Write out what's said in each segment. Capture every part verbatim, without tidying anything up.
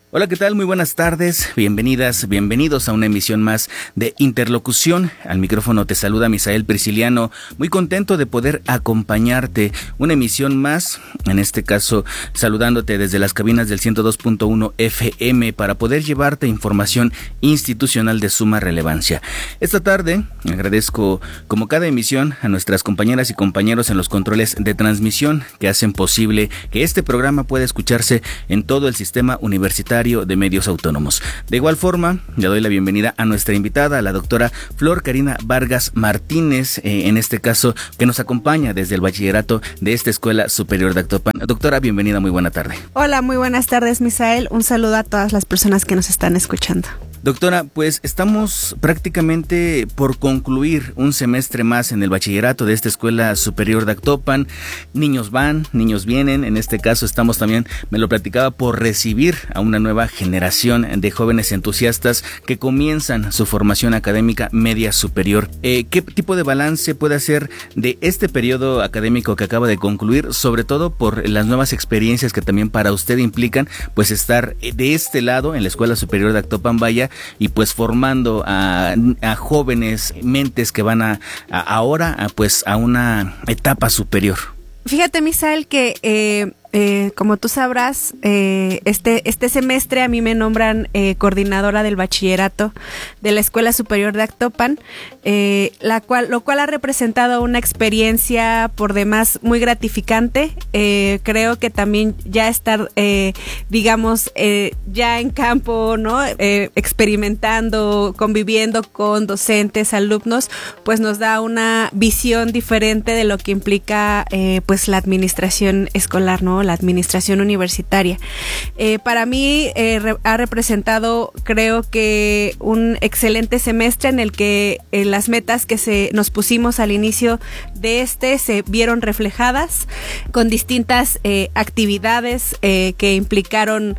Hola, ¿qué tal? Muy buenas tardes, bienvenidas, bienvenidos a una emisión más de Interlocución. Al micrófono te saluda Misael Prisciliano, muy contento de poder acompañarte. Una emisión más, en este caso saludándote desde las cabinas del ciento dos punto uno F M para poder llevarte información institucional de suma relevancia. Esta tarde agradezco, como cada emisión, a nuestras compañeras y compañeros en los controles de transmisión que hacen posible que este programa pueda escucharse en todo el sistema universitario de medios autónomos. De igual forma, le doy la bienvenida a nuestra invitada, la doctora Flor Karina Vargas Martínez, eh, en este caso, que nos acompaña desde el bachillerato de esta Escuela Superior de Actopan. Doctora, bienvenida, muy buena tarde. Hola, muy buenas tardes, Misael. Un saludo a todas las personas que nos están escuchando. Doctora, pues estamos prácticamente por concluir un semestre más en el bachillerato de esta Escuela Superior de Actopan. Niños van, niños vienen. En este caso estamos también, me lo platicaba, por recibir a una nueva generación de jóvenes entusiastas que comienzan su formación académica media superior. Eh, ¿Qué tipo de balance puede hacer de este periodo académico que acaba de concluir, sobre todo por las nuevas experiencias que también para usted implican, pues estar de este lado en la Escuela Superior de Actopan Vaya y pues formando a, a jóvenes mentes que van a, a ahora a, pues a una etapa superior? Fíjate, Misael, que eh, eh, como tú sabrás, eh, este, este semestre a mí me nombran eh, coordinadora del bachillerato de la Escuela Superior de Actopan, eh, la cual, lo cual ha representado una experiencia por demás muy gratificante. Eh, creo que también ya estar, eh, digamos, eh, ya en campo, ¿no? Eh, experimentando, conviviendo con docentes, alumnos, pues nos da una visión diferente de lo que implica, eh, pues la administración escolar, ¿no? La administración universitaria. Eh, para mí eh, re- ha representado, creo que un excelente semestre en el que eh, las metas que se nos pusimos al inicio de este se vieron reflejadas con distintas eh, actividades eh, que implicaron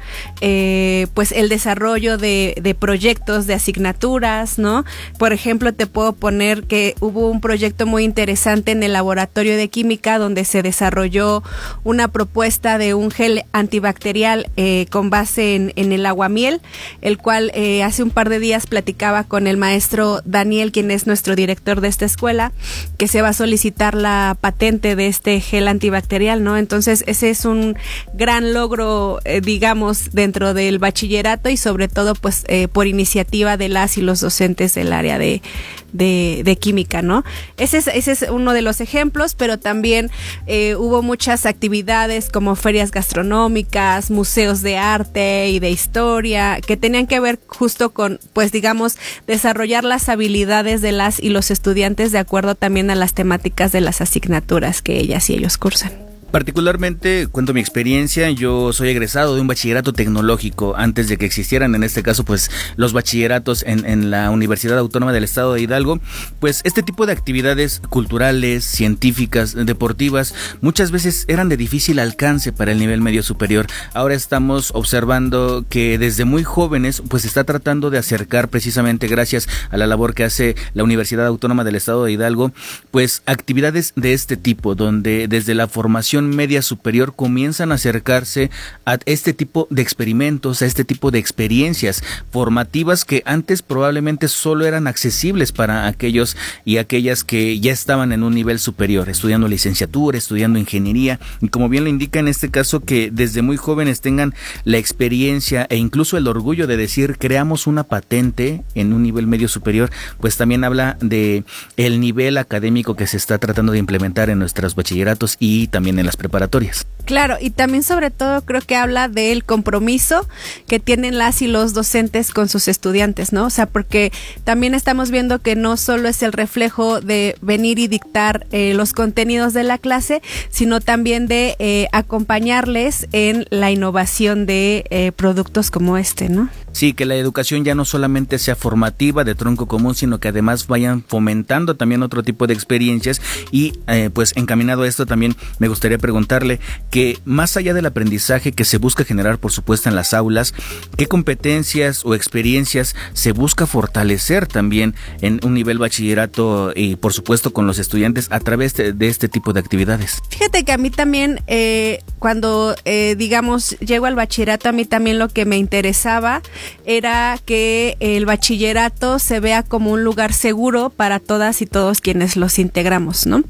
eh, pues el desarrollo de, de proyectos, de asignaturas, ¿no? Por ejemplo, te puedo poner que hubo un proyecto muy interesante en el laboratorio de química donde se desarrolló una propuesta de un gel antibacterial eh, con base en, en el aguamiel, el cual eh, hace un par de días platicaba con el maestro Daniel, quien es nuestro director de esta escuela, que se va a solicitar la patente de este gel antibacterial, ¿no? Entonces ese es un gran logro, eh, digamos, dentro del bachillerato y sobre todo pues eh, por iniciativa de las y los docentes del área de, de, de química, ¿no? Ese es, ese es uno de los ejemplos, pero también eh, hubo muchas actividades como ferias gastronómicas, museos de arte y de historia, que tenían que ver justo con, pues digamos, desarrollar las habilidades de las y los estudiantes de acuerdo también a las temáticas de las asignaturas que ellas y ellos cursan. Particularmente, cuento mi experiencia, yo soy egresado de un bachillerato tecnológico antes de que existieran, en este caso, pues los bachilleratos en, en la Universidad Autónoma del Estado de Hidalgo. Pues este tipo de actividades culturales, científicas, deportivas, muchas veces eran de difícil alcance para el nivel medio superior. Ahora estamos observando que desde muy jóvenes, pues se está tratando de acercar, precisamente gracias a la labor que hace la Universidad Autónoma del Estado de Hidalgo, pues actividades de este tipo, donde desde la formación media superior comienzan a acercarse a este tipo de experimentos, a este tipo de experiencias formativas que antes probablemente solo eran accesibles para aquellos y aquellas que ya estaban en un nivel superior, estudiando licenciatura, estudiando ingeniería, y como bien lo indica en este caso, que desde muy jóvenes tengan la experiencia e incluso el orgullo de decir creamos una patente en un nivel medio superior, pues también habla de el nivel académico que se está tratando de implementar en nuestros bachilleratos y también en las preparatorias. Claro, y también sobre todo creo que habla del compromiso que tienen las y los docentes con sus estudiantes, ¿no? O sea, porque también estamos viendo que no solo es el reflejo de venir y dictar eh, los contenidos de la clase, sino también de eh, acompañarles en la innovación de eh, productos como este, ¿no? Sí, que la educación ya no solamente sea formativa de tronco común, sino que además vayan fomentando también otro tipo de experiencias y eh, pues encaminado a esto también me gustaría gustaría preguntarle que más allá del aprendizaje que se busca generar, por supuesto, en las aulas, ¿qué competencias o experiencias se busca fortalecer también en un nivel bachillerato y, por supuesto, con los estudiantes a través de, de este tipo de actividades? Fíjate que a mí también, eh, cuando, eh, digamos, llego al bachillerato, a mí también lo que me interesaba era que el bachillerato se vea como un lugar seguro para todas y todos quienes los integramos, ¿no?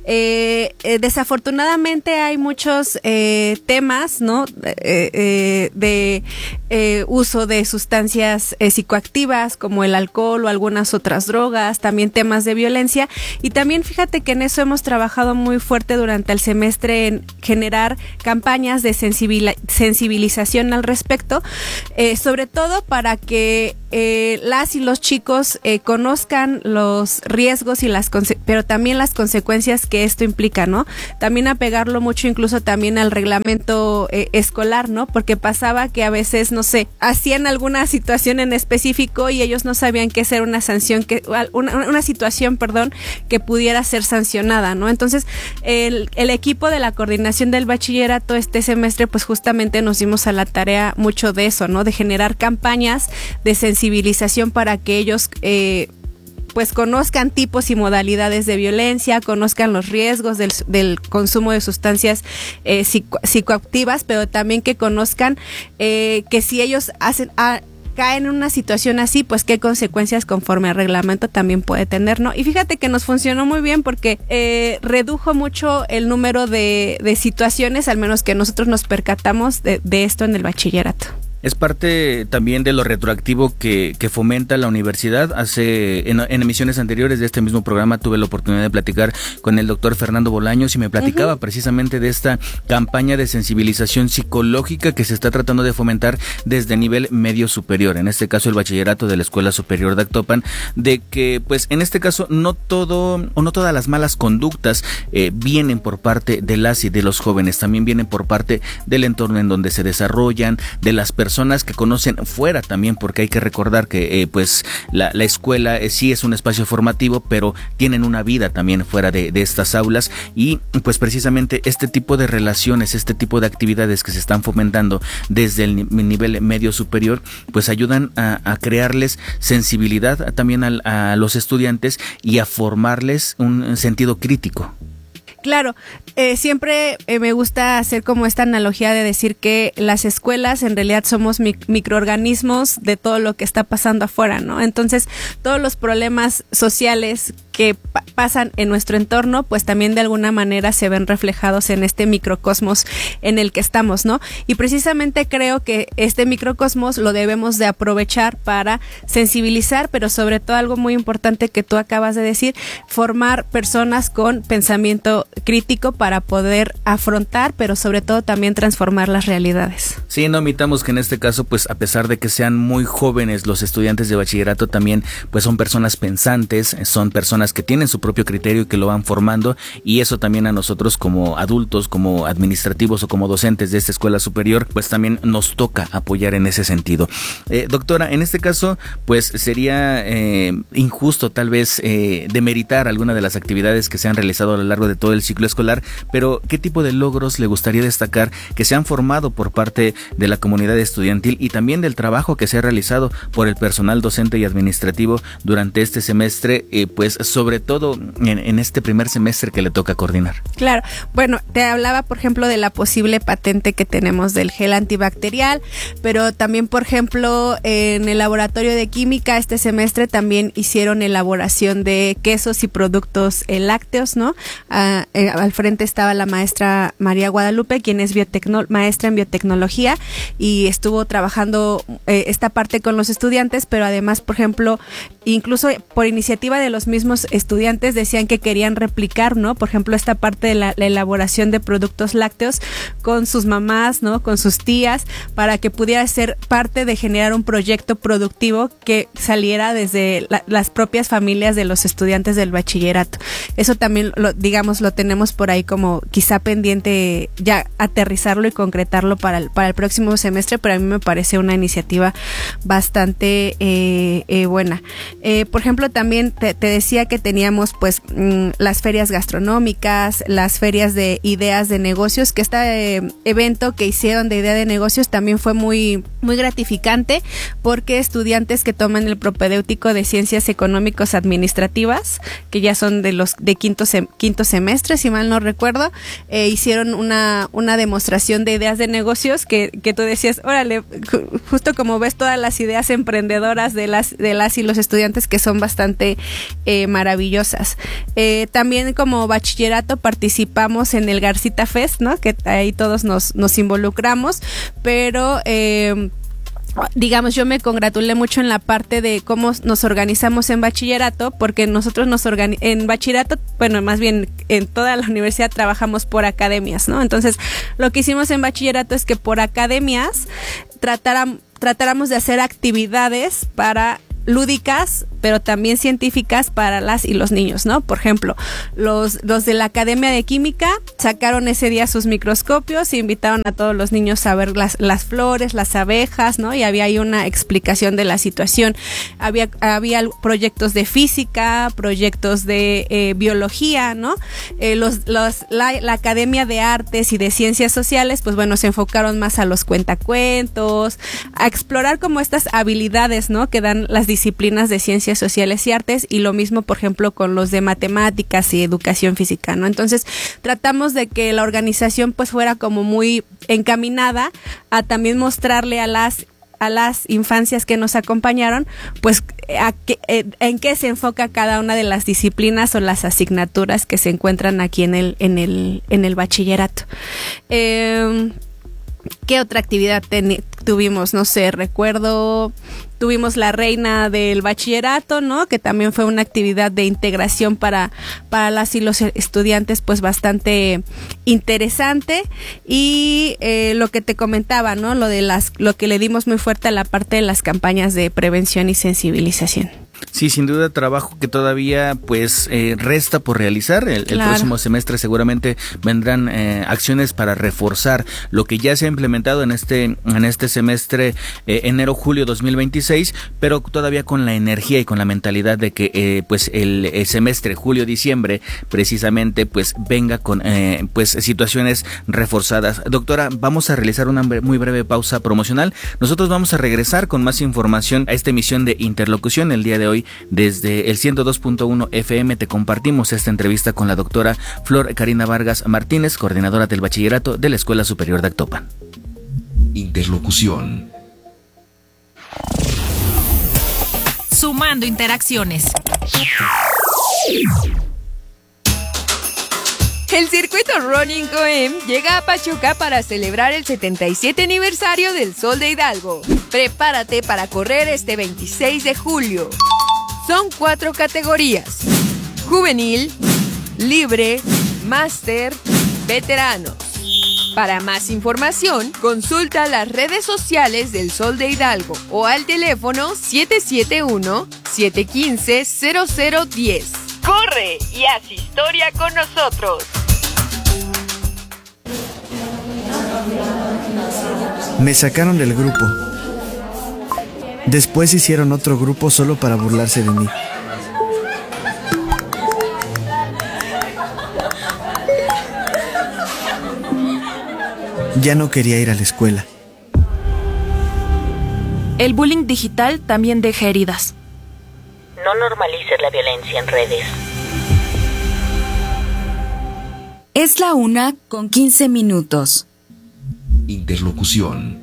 Eh, eh, desafortunadamente hay muchos eh, temas, ¿no? Eh, eh, de eh, uso de sustancias eh, psicoactivas como el alcohol o algunas otras drogas, también temas de violencia, y también fíjate que en eso hemos trabajado muy fuerte durante el semestre en generar campañas de sensibil- sensibilización al respecto, eh, sobre todo para que eh, las y los chicos eh, conozcan los riesgos y las conse- pero también las consecuencias que esto implica, ¿no? También apegarlo mucho incluso también al reglamento eh, escolar, ¿no? Porque pasaba que a veces, no sé, hacían alguna situación en específico y ellos no sabían qué ser una sanción, que una, una situación, perdón, que pudiera ser sancionada, ¿no? Entonces, el, el equipo de la coordinación del bachillerato este semestre, pues justamente nos dimos a la tarea mucho de eso, ¿no? De generar campañas de sensibilización para que ellos eh, pues conozcan tipos y modalidades de violencia, conozcan los riesgos del, del consumo de sustancias eh, psico, psicoactivas, pero también que conozcan eh, que si ellos hacen a, caen en una situación así, pues qué consecuencias conforme al reglamento también puede tener, ¿no? Y fíjate que nos funcionó muy bien porque eh, redujo mucho el número de, de situaciones, al menos que nosotros nos percatamos de, de esto en el bachillerato. Es parte también de lo retroactivo que, que fomenta la universidad. Hace en, en emisiones anteriores de este mismo programa tuve la oportunidad de platicar con el doctor Fernando Bolaños y me platicaba uh-huh. precisamente de esta campaña de sensibilización psicológica que se está tratando de fomentar desde nivel medio superior, en este caso el bachillerato de la Escuela Superior de Actopan, de que pues en este caso no todo o no todas las malas conductas eh, vienen por parte de las y de los jóvenes, también vienen por parte del entorno en donde se desarrollan, de las personas personas que conocen fuera también, porque hay que recordar que eh, pues la, la escuela eh, sí es un espacio formativo, pero tienen una vida también fuera de, de estas aulas, y pues precisamente este tipo de relaciones, este tipo de actividades que se están fomentando desde el nivel medio superior, pues ayudan a, a crearles sensibilidad también a, a los estudiantes y a formarles un sentido crítico. Claro, eh, siempre eh, me gusta hacer como esta analogía de decir que las escuelas en realidad somos mi- microorganismos de todo lo que está pasando afuera, ¿no? Entonces, todos los problemas sociales que pa- pasan en nuestro entorno, pues también de alguna manera se ven reflejados en este microcosmos en el que estamos, ¿no? Y precisamente creo que este microcosmos lo debemos de aprovechar para sensibilizar, pero sobre todo algo muy importante que tú acabas de decir, formar personas con pensamiento crítico para poder afrontar, pero sobre todo también transformar las realidades. Sí, no omitamos que en este caso, pues a pesar de que sean muy jóvenes los estudiantes de bachillerato, también pues son personas pensantes, son personas que tienen su propio criterio y que lo van formando, y eso también a nosotros como adultos, como administrativos o como docentes de esta escuela superior, pues también nos toca apoyar en ese sentido. Eh, doctora, en este caso, pues sería eh, injusto tal vez eh, demeritar alguna de las actividades que se han realizado a lo largo de todo el ciclo escolar, pero ¿qué tipo de logros le gustaría destacar que se han formado por parte de la comunidad estudiantil y también del trabajo que se ha realizado por el personal docente y administrativo durante este semestre, eh, pues sobre todo en, en este primer semestre que le toca coordinar? Claro, bueno, te hablaba por ejemplo de la posible patente que tenemos del gel antibacterial, pero también por ejemplo en el laboratorio de química este semestre también hicieron elaboración de quesos y productos eh, lácteos, ¿no? Ah, eh, al frente estaba la maestra María Guadalupe, quien es biotecno- maestra en biotecnología, y estuvo trabajando eh, esta parte con los estudiantes, pero además, por ejemplo, incluso por iniciativa de los mismos estudiantes decían que querían replicar, ¿no? Por ejemplo, esta parte de la, la elaboración de productos lácteos con sus mamás, ¿no? Con sus tías, para que pudiera ser parte de generar un proyecto productivo que saliera desde la, las propias familias de los estudiantes del bachillerato. Eso también, lo, digamos, lo tenemos por ahí como quizá pendiente ya aterrizarlo y concretarlo para el, para el próximo semestre, pero a mí me parece una iniciativa bastante eh, eh, buena. Eh, por ejemplo, también te, te decía que teníamos pues mmm, las ferias gastronómicas, las ferias de ideas de negocios, que este eh, evento que hicieron de idea de negocios también fue muy, muy gratificante, porque estudiantes que toman el propedéutico de ciencias económicos administrativas, que ya son de los de quinto, sem, quinto semestre, si mal no recuerdo, eh, hicieron una, una demostración de ideas de negocios que, que tú decías, órale, ju- justo como ves todas las ideas emprendedoras de las, de las y los estudiantes, que son bastante eh, maravillosas. Eh, también como bachillerato participamos en el Garcita Fest, ¿no? Que ahí todos nos, nos involucramos, pero eh, digamos, yo me congratulé mucho en la parte de cómo nos organizamos en bachillerato, porque nosotros nos organi- en bachillerato, bueno, más bien en toda la universidad trabajamos por academias, ¿no? Entonces, lo que hicimos en bachillerato es que por academias tratáramos, tratáramos de hacer actividades para lúdicas, pero también científicas para las y los niños, ¿no? Por ejemplo, los, los de la Academia de Química sacaron ese día sus microscopios e invitaron a todos los niños a ver las, las flores, las abejas, ¿no? Y había ahí una explicación de la situación. Había, había proyectos de física, proyectos de eh, biología, ¿no? Eh, los, los, la, la Academia de Artes y de Ciencias Sociales, pues bueno, se enfocaron más a los cuentacuentos, a explorar como estas habilidades, ¿no? Que dan las disciplinas de ciencias sociales y artes, y lo mismo, por ejemplo, con los de matemáticas y educación física, ¿no? Entonces, tratamos de que la organización pues fuera como muy encaminada a también mostrarle a las a las infancias que nos acompañaron, pues a que, eh, en qué se enfoca cada una de las disciplinas o las asignaturas que se encuentran aquí en el en el en el bachillerato. Eh, ¿Qué otra actividad ten- tuvimos? No sé, recuerdo, tuvimos la reina del bachillerato, ¿no? Que también fue una actividad de integración para, para las y los estudiantes, pues bastante interesante. Y eh, lo que te comentaba, ¿no? Lo de las, lo que le dimos muy fuerte a la parte de las campañas de prevención y sensibilización. Sí, sin duda trabajo que todavía pues eh, resta por realizar. El, Claro. el próximo semestre seguramente vendrán eh, acciones para reforzar lo que ya se ha implementado en este en este semestre eh, enero-julio dos mil veintiséis, pero todavía con la energía y con la mentalidad de que eh, pues el, el semestre julio-diciembre precisamente pues venga con eh, pues situaciones reforzadas. Doctora, vamos a realizar una muy breve pausa promocional. Nosotros vamos a regresar con más información a esta emisión de Interlocución el día de hoy. Desde el ciento dos punto uno F M te compartimos esta entrevista con la doctora Flor Karina Vargas Martínez, coordinadora del bachillerato de la Escuela Superior de Actopan. Interlocución. Sumando interacciones. El circuito Running O M llega a Pachuca para celebrar el setenta y siete aniversario del Sol de Hidalgo. Prepárate para correr este veintiséis de julio. Son cuatro categorías: juvenil, libre, máster, veteranos. Para más información, consulta las redes sociales del Sol de Hidalgo o al teléfono siete siete uno, siete uno cinco, cero cero uno cero. ¡Corre y haz historia con nosotros! Me sacaron del grupo. Después hicieron otro grupo solo para burlarse de mí. Ya no quería ir a la escuela. El bullying digital también deja heridas. No normalices la violencia en redes. Es la una con quince minutos. Interlocución.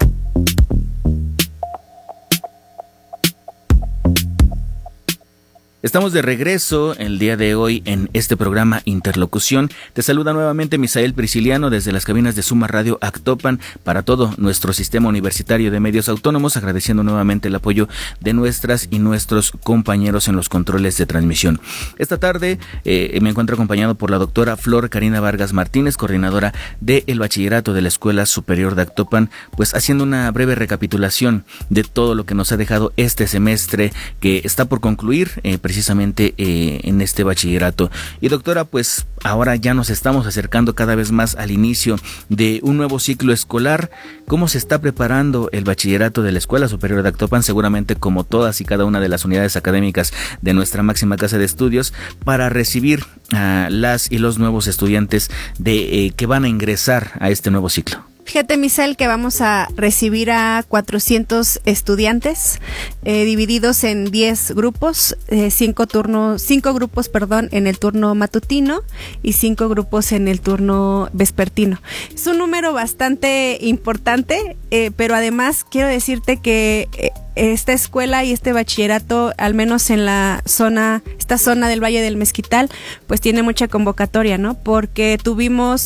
Estamos de regreso el día de hoy en este programa Interlocución. Te saluda nuevamente Misael Prisciliano desde las cabinas de Suma Radio Actopan para todo nuestro sistema universitario de medios autónomos, agradeciendo nuevamente el apoyo de nuestras y nuestros compañeros en los controles de transmisión. Esta tarde eh, me encuentro acompañado por la doctora Flor Karina Vargas Martínez, coordinadora del bachillerato de la Escuela Superior de Actopan, pues haciendo una breve recapitulación de todo lo que nos ha dejado este semestre que está por concluir, eh, precisamente precisamente eh, en este bachillerato. Y doctora, pues ahora ya nos estamos acercando cada vez más al inicio de un nuevo ciclo escolar. ¿Cómo se está preparando el bachillerato de la Escuela Superior de Actopan? Seguramente como todas y cada una de las unidades académicas de nuestra máxima casa de estudios, para recibir a las y los nuevos estudiantes de eh, que van a ingresar a este nuevo ciclo. Fíjate, Misael, que vamos a recibir a cuatrocientos estudiantes eh, divididos en diez grupos, eh, cinco turnos, cinco grupos, perdón, en el turno matutino y cinco grupos en el turno vespertino. Es un número bastante importante, eh, pero además quiero decirte que eh, esta escuela y este bachillerato, al menos en la zona, esta zona del Valle del Mezquital, pues tiene mucha convocatoria, ¿no? Porque tuvimos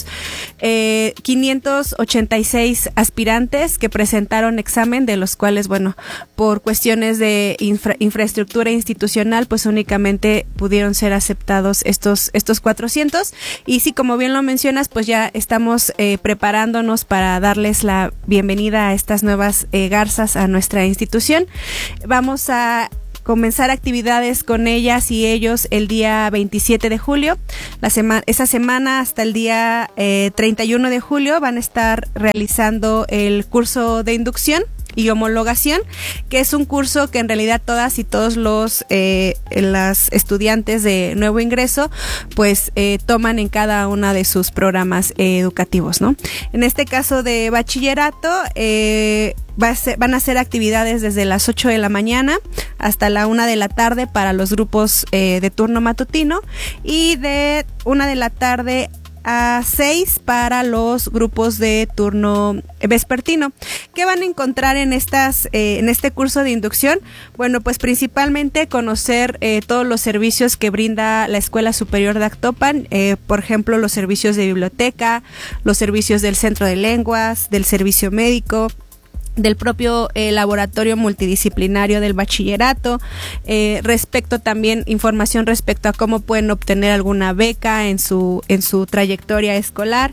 eh, quinientos ochenta y seis aspirantes que presentaron examen, de los cuales, bueno, por cuestiones de infra, infraestructura institucional, pues únicamente pudieron ser aceptados estos, estos cuatrocientos. Y sí, como bien lo mencionas, pues ya estamos eh, preparándonos para darles la bienvenida a estas nuevas eh, garzas a nuestra institución. Vamos a comenzar actividades con ellas y ellos el día veintisiete de julio. La semana, esa semana hasta el día eh, treinta y uno de julio van a estar realizando el curso de inducción y homologación, que es un curso que en realidad todas y todos los eh, las estudiantes de nuevo ingreso pues eh, toman en cada una de sus programas eh, educativos, ¿no? En este caso de bachillerato, eh, Va a ser, van a hacer actividades desde las ocho de la mañana hasta la una de la tarde para los grupos eh, de turno matutino y de una de la tarde a seis para los grupos de turno vespertino. ¿Qué van a encontrar en estas eh, en este curso de inducción? Bueno, pues principalmente conocer eh, todos los servicios que brinda la Escuela Superior de Actopan, eh, por ejemplo, los servicios de biblioteca, los servicios del Centro de Lenguas, del servicio médico, del propio eh, laboratorio multidisciplinario del bachillerato, eh, respecto también información respecto a cómo pueden obtener alguna beca en su en su trayectoria escolar,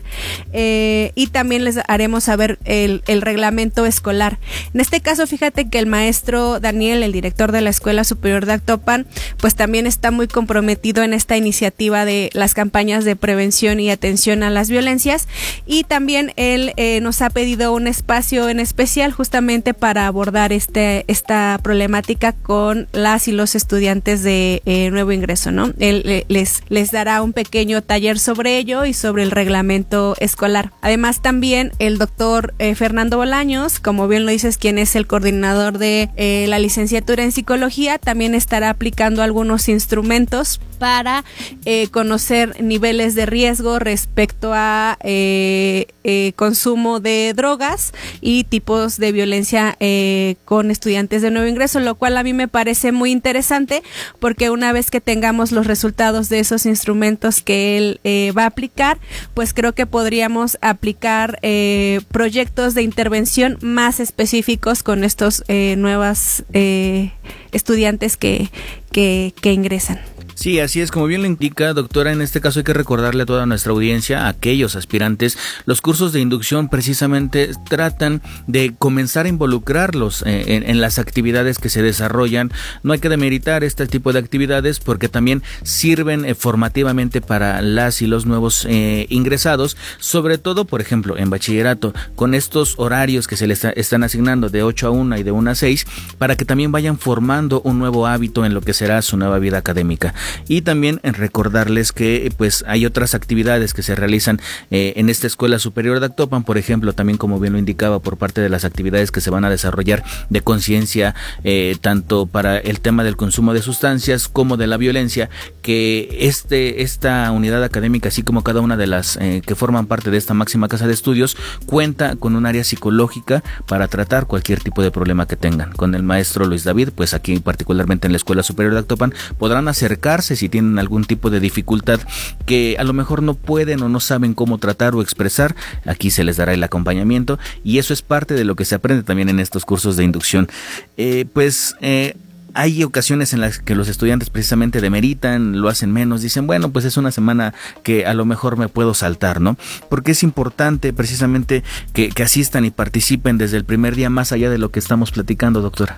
eh, y también les haremos saber el, el reglamento escolar. En este caso, fíjate que el maestro Daniel, el director de la Escuela Superior de Actopan, pues también está muy comprometido en esta iniciativa de las campañas de prevención y atención a las violencias, y también él eh, nos ha pedido un espacio en especial justamente para abordar este esta problemática con las y los estudiantes de eh, nuevo ingreso, ¿no? Él eh, les les dará un pequeño taller sobre ello y sobre el reglamento escolar. Además, también el doctor eh, Fernando Bolaños, como bien lo dices, quien es el coordinador de eh, la licenciatura en psicología, también estará aplicando algunos instrumentos para eh, conocer niveles de riesgo respecto a eh, eh, consumo de drogas y tipos de violencia eh, con estudiantes de nuevo ingreso, lo cual a mí me parece muy interesante, porque una vez que tengamos los resultados de esos instrumentos que él eh, va a aplicar, pues creo que podríamos aplicar eh, proyectos de intervención más específicos con estos eh, nuevos eh, estudiantes que, que, que ingresan. Sí, así es, como bien lo indica, doctora, en este caso hay que recordarle a toda nuestra audiencia, a aquellos aspirantes, los cursos de inducción precisamente tratan de comenzar a involucrarlos eh, en, en las actividades que se desarrollan. No hay que demeritar este tipo de actividades porque también sirven eh, formativamente para las y los nuevos eh, ingresados, sobre todo, por ejemplo, en bachillerato, con estos horarios que se les están asignando de ocho a una y de una a seis, para que también vayan formando un nuevo hábito en lo que será su nueva vida académica. Y también en recordarles que pues hay otras actividades que se realizan eh, en esta Escuela Superior de Actopan, por ejemplo, también como bien lo indicaba, por parte de las actividades que se van a desarrollar de conciencia, eh, tanto para el tema del consumo de sustancias como de la violencia, que este esta unidad académica, así como cada una de las eh, que forman parte de esta máxima casa de estudios, cuenta con un área psicológica para tratar cualquier tipo de problema que tengan. Con el maestro Luis David, pues aquí particularmente en la Escuela Superior de Actopan, podrán acercar si tienen algún tipo de dificultad que a lo mejor no pueden o no saben cómo tratar o expresar. Aquí se les dará el acompañamiento, y eso es parte de lo que se aprende también en estos cursos de inducción. Eh, pues eh, hay ocasiones en las que los estudiantes precisamente demeritan, lo hacen menos, dicen, bueno, pues es una semana que a lo mejor me puedo saltar, ¿no? Porque es importante precisamente que, que asistan y participen desde el primer día, más allá de lo que estamos platicando, doctora.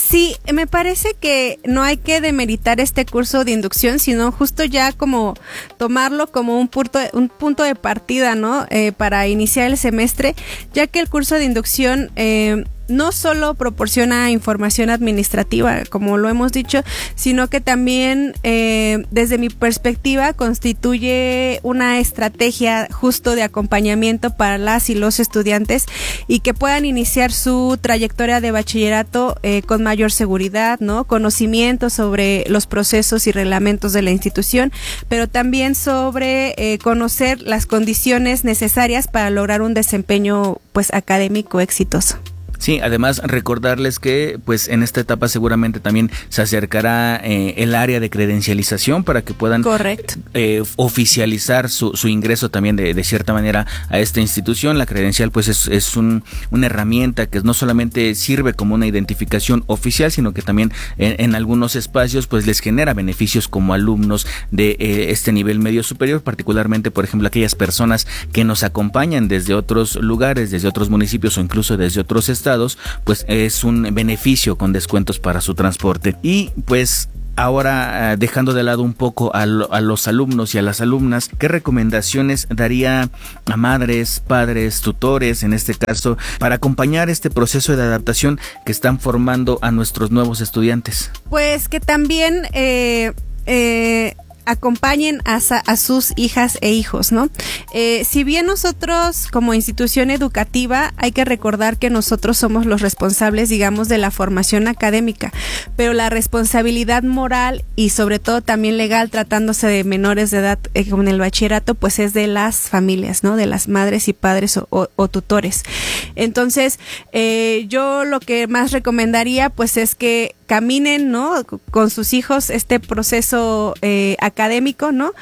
Sí, me parece que no hay que demeritar este curso de inducción, sino justo ya como tomarlo como un punto, un punto de partida, ¿no? Eh, para iniciar el semestre, ya que el curso de inducción eh, no solo proporciona información administrativa, como lo hemos dicho, sino que también, eh, desde mi perspectiva, constituye una estrategia justo de acompañamiento para las y los estudiantes y que puedan iniciar su trayectoria de bachillerato eh, con mayor seguridad, ¿no? Conocimiento sobre los procesos y reglamentos de la institución, pero también sobre eh, conocer las condiciones necesarias para lograr un desempeño, pues, académico exitoso. Sí, además recordarles que pues en esta etapa seguramente también se acercará eh, el área de credencialización para que puedan Correcto. Eh, oficializar su, su ingreso también de, de cierta manera a esta institución. La credencial pues es, es un, una herramienta que no solamente sirve como una identificación oficial, sino que también en, en algunos espacios pues les genera beneficios como alumnos de eh, este nivel medio superior, particularmente por ejemplo aquellas personas que nos acompañan desde otros lugares, desde otros municipios o incluso desde otros estados, pues es un beneficio con descuentos para su transporte. Y pues ahora, dejando de lado un poco a, lo, a los alumnos y a las alumnas, ¿qué recomendaciones daría a madres, padres, tutores, en este caso, para acompañar este proceso de adaptación que están formando a nuestros nuevos estudiantes? Pues que también eh, eh, acompañen a, a sus hijas e hijos, ¿no? Eh, si bien nosotros como institución educativa hay que recordar que nosotros somos los responsables, digamos, de la formación académica, pero la responsabilidad moral y sobre todo también legal, tratándose de menores de edad eh, con el bachillerato, pues es de las familias, ¿no? De las madres y padres o, o, o tutores. Entonces, eh, yo lo que más recomendaría pues es que caminen, ¿no? Con sus hijos este proceso eh, académico, ¿no?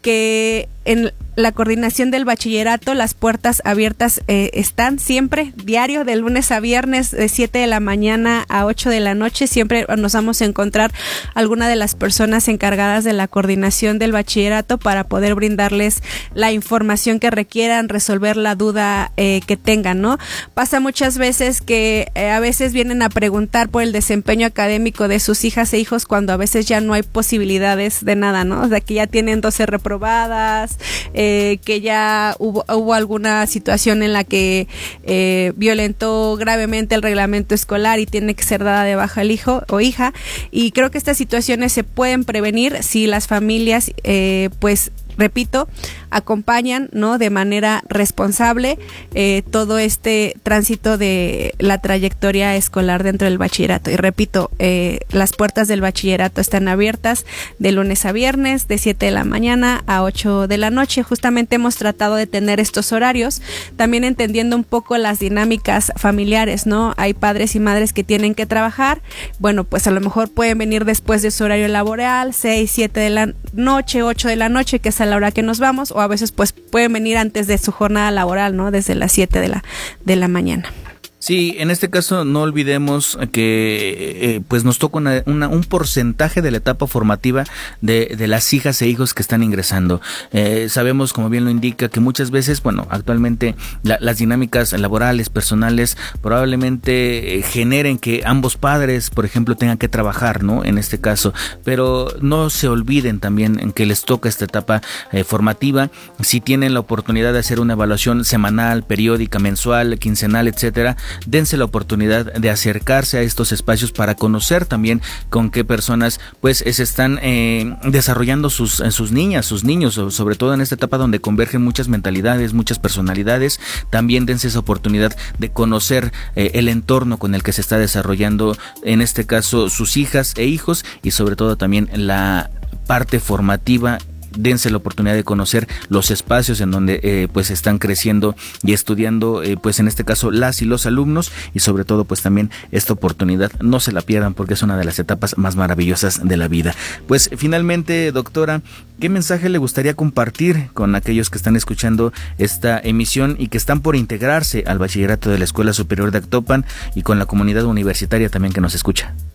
Que en la coordinación del bachillerato las puertas abiertas eh, están siempre, diario, de lunes a viernes, de siete de la mañana a ocho de la noche. Siempre nos vamos a encontrar alguna de las personas encargadas de la coordinación del bachillerato para poder brindarles la información que requieran, resolver la duda eh, que tengan, ¿no? Pasa muchas veces que eh, a veces vienen a preguntar por el desempeño académico de sus hijas e hijos cuando a veces ya no hay posibilidades de nada, ¿no? O sea, que ya tienen doce reprobadas, eh, que ya hubo, hubo alguna situación en la que eh, violentó gravemente el reglamento escolar y tiene que ser dada de baja el hijo o hija, y creo que estas situaciones se pueden prevenir si las familias eh, pues repito, acompañan, ¿no? De manera responsable eh, todo este tránsito de la trayectoria escolar dentro del bachillerato. Y repito, eh, las puertas del bachillerato están abiertas de lunes a viernes, de siete de la mañana a ocho de la noche. Justamente hemos tratado de tener estos horarios, también entendiendo un poco las dinámicas familiares, ¿no? Hay padres y madres que tienen que trabajar, bueno, pues a lo mejor pueden venir después de su horario laboral, seis, siete de la noche, ocho de la noche, que es a la hora que nos vamos, o a veces pues pueden venir antes de su jornada laboral, ¿no? Desde las siete de la, de la mañana. Sí, en este caso no olvidemos que eh, pues nos toca una, una, un porcentaje de la etapa formativa de, de las hijas e hijos que están ingresando. Eh, sabemos, como bien lo indica, que muchas veces, bueno, actualmente la, las dinámicas laborales, personales, probablemente eh, generen que ambos padres, por ejemplo, tengan que trabajar, ¿no? En este caso, pero no se olviden también en que les toca esta etapa eh, formativa. Si tienen la oportunidad de hacer una evaluación semanal, periódica, mensual, quincenal, etcétera, dense la oportunidad de acercarse a estos espacios para conocer también con qué personas pues se están eh, desarrollando sus, sus niñas, sus niños, sobre todo en esta etapa donde convergen muchas mentalidades, muchas personalidades. También dense esa oportunidad de conocer eh, el entorno con el que se está desarrollando, en este caso, sus hijas e hijos, y sobre todo también la parte formativa. Dense la oportunidad de conocer los espacios en donde eh, pues están creciendo y estudiando, eh, pues en este caso las y los alumnos, y sobre todo pues también esta oportunidad no se la pierdan porque es una de las etapas más maravillosas de la vida. Pues finalmente, doctora, ¿qué mensaje le gustaría compartir con aquellos que están escuchando esta emisión y que están por integrarse al bachillerato de la Escuela Superior de Actopan y con la comunidad universitaria también que nos escucha?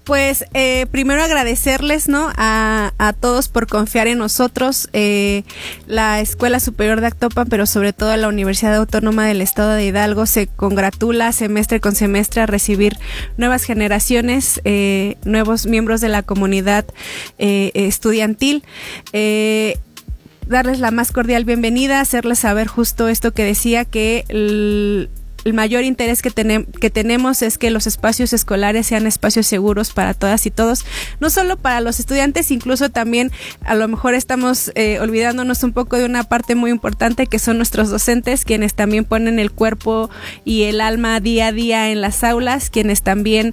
pues eh, primero agradecerles, ¿no? A, a todos por confiar en nosotros, eh, la Escuela Superior de Actopan, pero sobre todo la Universidad Autónoma del Estado de Hidalgo se congratula semestre con semestre a recibir nuevas generaciones, eh, nuevos miembros de la comunidad eh, estudiantil. Eh, darles la más cordial bienvenida, hacerles saber justo esto que decía, que el El mayor interés que, tenem- que tenemos es que los espacios escolares sean espacios seguros para todas y todos, no solo para los estudiantes, incluso también a lo mejor estamos eh, olvidándonos un poco de una parte muy importante que son nuestros docentes, quienes también ponen el cuerpo y el alma día a día en las aulas, quienes también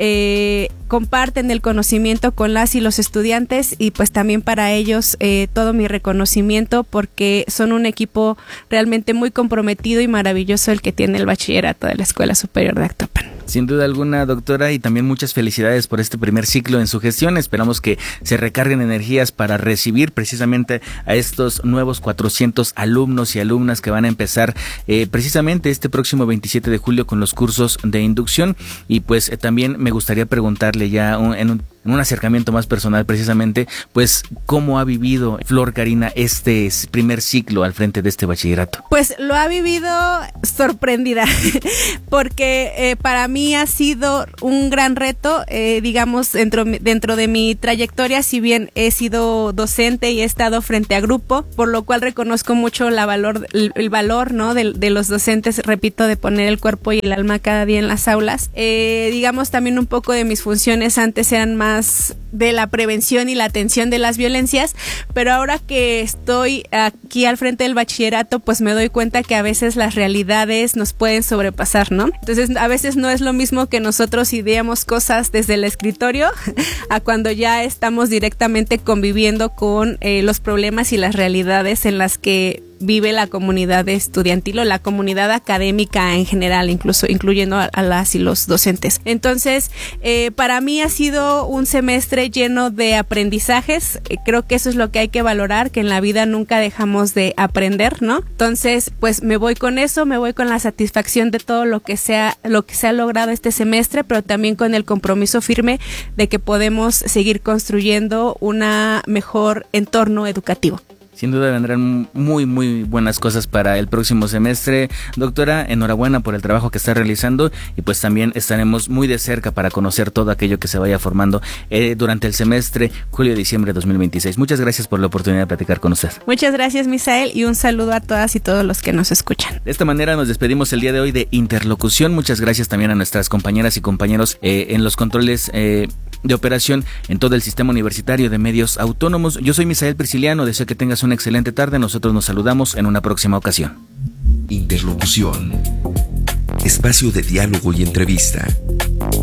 eh, comparten el conocimiento con las y los estudiantes, y pues también para ellos eh, todo mi reconocimiento, porque son un equipo realmente muy comprometido y maravilloso el que tiene el bachillerato de la Escuela Superior de Actopan. Sin duda alguna, doctora, y también muchas felicidades por este primer ciclo en su gestión. Esperamos que se recarguen energías para recibir precisamente a estos nuevos cuatrocientos alumnos y alumnas que van a empezar eh, precisamente este próximo veintisiete de julio con los cursos de inducción. Y pues eh, también me gustaría preguntarle ya un, en un en un acercamiento más personal precisamente, pues cómo ha vivido Flor Karina este primer ciclo al frente de este bachillerato. Pues lo ha vivido sorprendida, porque eh, para mí ha sido un gran reto, eh, digamos, dentro, dentro de mi trayectoria, si bien he sido docente y he estado frente a grupo, por lo cual reconozco mucho la valor, el, el valor, ¿no? de, de los docentes, repito, de poner el cuerpo y el alma cada día en las aulas. Eh, digamos, también un poco de mis funciones antes eran más de la prevención y la atención de las violencias, pero ahora que estoy aquí al frente del bachillerato, pues me doy cuenta que a veces las realidades nos pueden sobrepasar, ¿no? Entonces, a veces no es lo mismo que nosotros ideamos cosas desde el escritorio a cuando ya estamos directamente conviviendo con eh, los problemas y las realidades en las que vive la comunidad estudiantil o la comunidad académica en general, incluso incluyendo a, a las y los docentes. Entonces, eh, para mí ha sido un semestre lleno de aprendizajes. Eh, creo que eso es lo que hay que valorar, que en la vida nunca dejamos de aprender, ¿no? Entonces, pues me voy con eso, me voy con la satisfacción de todo lo que sea, lo que se ha logrado este semestre, pero también con el compromiso firme de que podemos seguir construyendo un mejor entorno educativo. Sin duda vendrán muy, muy buenas cosas para el próximo semestre. Doctora, enhorabuena por el trabajo que está realizando, y pues también estaremos muy de cerca para conocer todo aquello que se vaya formando eh, durante el semestre julio-diciembre de dos mil veintiséis. Muchas gracias por la oportunidad de platicar con usted. Muchas gracias, Misael, y un saludo a todas y todos los que nos escuchan. De esta manera nos despedimos el día de hoy de Interlocución. Muchas gracias también a nuestras compañeras y compañeros eh, en los controles eh, de operación en todo el sistema universitario de medios autónomos. Yo soy Misael Prisciliano, deseo que tengas una excelente tarde. Nosotros nos saludamos en una próxima ocasión. Interlocución. Espacio de diálogo y entrevista